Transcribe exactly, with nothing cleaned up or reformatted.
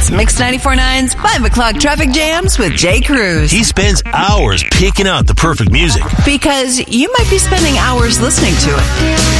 It's Mix ninety-four point nine's five o'clock traffic jams with Jay Cruz. He spends hours picking out the perfect music. Because you might be spending hours listening to it.